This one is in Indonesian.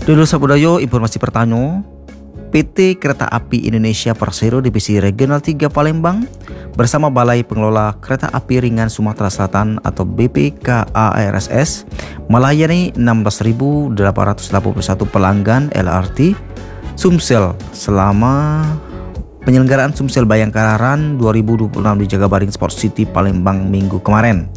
Dulu Sabudayo, informasi pertama, PT Kereta Api Indonesia Persero Divisi Regional 3 Palembang bersama Balai Pengelola Kereta Api Ringan Sumatera Selatan atau BPKARSS melayani 16.881 pelanggan LRT Sumsel selama penyelenggaraan Sumsel Bayangkara Run 2026 di Jagabaring Sport City Palembang minggu kemarin.